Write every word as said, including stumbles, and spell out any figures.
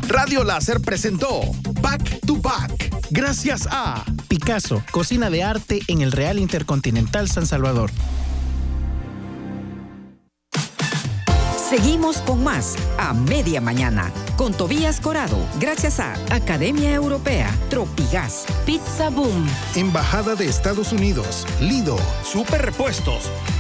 Radio Láser presentó Back to Back. Gracias a Picasso, cocina de arte en el Real Intercontinental San Salvador. Seguimos con más a media mañana con Tobías Corado, gracias a Academia Europea, Tropigas, Pizza Boom, Embajada de Estados Unidos, Lido, Super Repuestos,